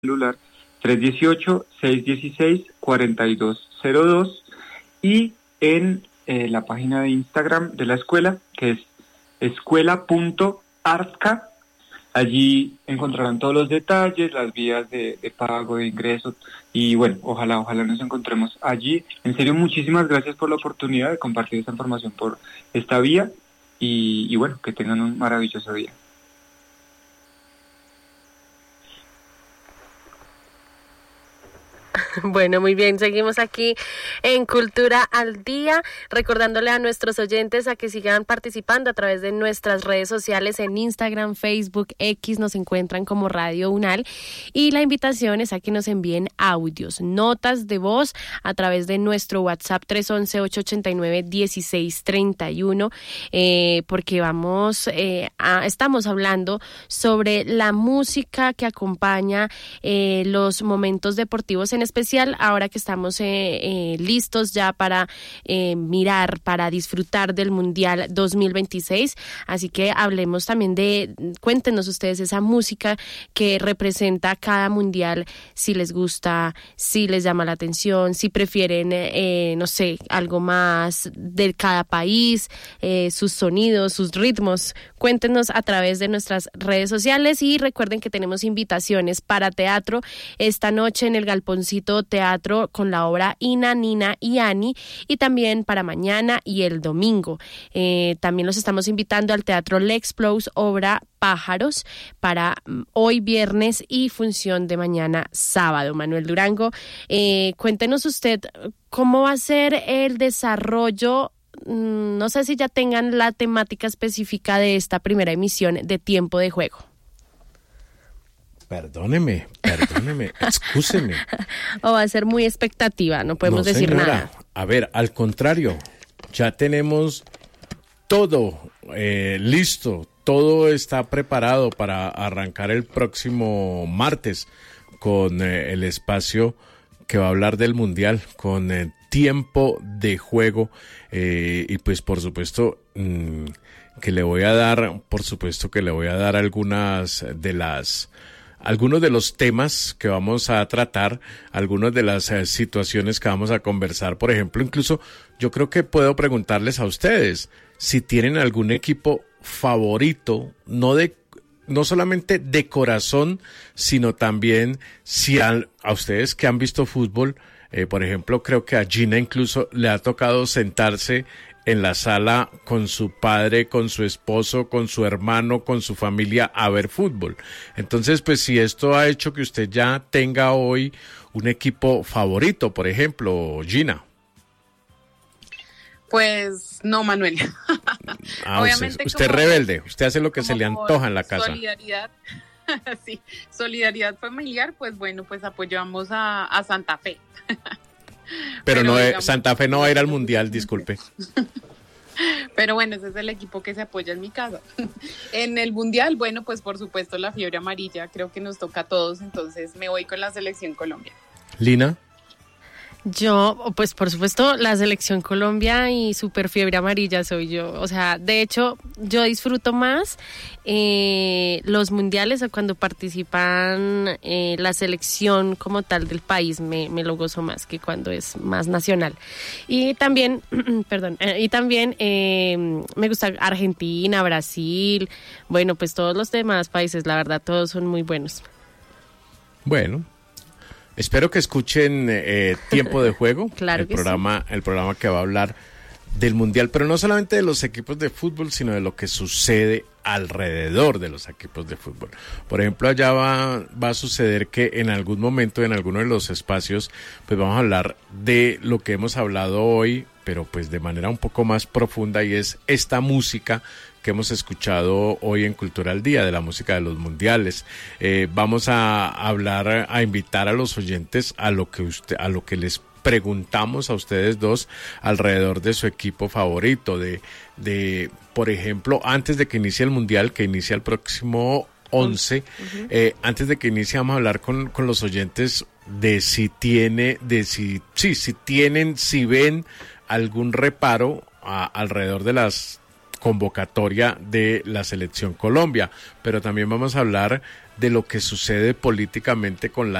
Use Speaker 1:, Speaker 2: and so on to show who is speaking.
Speaker 1: celular 318-616-4202 y en la página de Instagram de la escuela, que es escuela.artca. Allí encontrarán todos los detalles, las vías de pago, de ingresos, y bueno, ojalá nos encontremos allí. En serio, muchísimas gracias por la oportunidad de compartir esta información por esta vía, y bueno, que tengan un maravilloso día.
Speaker 2: Bueno, muy bien, seguimos aquí en Cultura al Día, recordándole a nuestros oyentes a que sigan participando a través de nuestras redes sociales en Instagram, Facebook, X, nos encuentran como Radio UNAL, y la invitación es a que nos envíen audios, notas de voz a través de nuestro WhatsApp 311-889-1631, porque estamos hablando sobre la música que acompaña los momentos deportivos, en especial ahora que estamos listos ya para mirar, para disfrutar del Mundial 2026. Así que hablemos también cuéntenos ustedes esa música que representa cada Mundial, si les gusta, si les llama la atención, si prefieren, no sé, algo más de cada país, sus sonidos, sus ritmos. Cuéntenos a través de nuestras redes sociales, y recuerden que tenemos invitaciones para teatro esta noche en el Galponcito Teatro con la obra Ina, Nina y Ani, y también para mañana y el domingo. También los estamos invitando al Teatro Lexplos, obra Pájaros, para hoy viernes y función de mañana sábado. Manuel Durango, cuéntenos usted cómo va a ser el desarrollo. No sé si ya tengan la temática específica de esta primera emisión de Tiempo de Juego.
Speaker 3: Perdóneme, excúseme.
Speaker 2: O va a ser muy expectativa, no podemos decir
Speaker 3: señora,
Speaker 2: nada.
Speaker 3: A ver, al contrario, ya tenemos todo listo, todo está preparado para arrancar el próximo martes con el espacio que va a hablar del Mundial, con Tiempo de Juego, y pues por supuesto que le voy a dar algunos de los temas que vamos a tratar, algunas de las situaciones que vamos a conversar. Por ejemplo, incluso yo creo que puedo preguntarles a ustedes si tienen algún equipo favorito, no solamente de corazón, sino también si a ustedes que han visto fútbol, por ejemplo, creo que a Gina incluso le ha tocado sentarse en la sala con su padre, con su esposo, con su hermano, con su familia a ver fútbol. Entonces, pues si esto ha hecho que usted ya tenga hoy un equipo favorito, por ejemplo, Gina.
Speaker 4: Pues no, Manuel.
Speaker 3: Obviamente usted es rebelde, usted hace lo que se le antoja en la casa.
Speaker 4: Solidaridad, sí, solidaridad familiar, pues bueno, pues apoyamos a Santa Fe.
Speaker 3: Pero no, digamos, Santa Fe no va a ir al Mundial, disculpe.
Speaker 4: Pero bueno, ese es el equipo que se apoya en mi casa. En el Mundial, bueno, pues por supuesto la fiebre amarilla, creo que nos toca a todos, entonces me voy con la selección Colombia.
Speaker 3: Lina.
Speaker 2: Yo, pues por supuesto, la selección Colombia, y super fiebre amarilla soy yo. O sea, de hecho, yo disfruto más los mundiales cuando participan la selección como tal del país. Me lo gozo más que cuando es más nacional. Y también, me gusta Argentina, Brasil, bueno, pues todos los demás países, la verdad, todos son muy buenos.
Speaker 3: Bueno. Espero que escuchen Tiempo de Juego,
Speaker 2: claro,
Speaker 3: el programa que va a hablar del Mundial, pero no solamente de los equipos de fútbol, sino de lo que sucede alrededor de los equipos de fútbol. Por ejemplo, allá va a suceder que en algún momento, en alguno de los espacios, pues vamos a hablar de lo que hemos hablado hoy, pero pues de manera un poco más profunda, y es esta música que hemos escuchado hoy en Cultura al Día, de la música de los mundiales. Vamos a hablar, a invitar a los oyentes a lo que les preguntamos a ustedes dos alrededor de su equipo favorito, de por ejemplo, antes de que inicie el Mundial, que inicia el próximo 11, antes de que inicie, vamos a hablar con los oyentes de si ven algún reparo alrededor de las convocatoria de la selección Colombia, pero también vamos a hablar de lo que sucede políticamente con la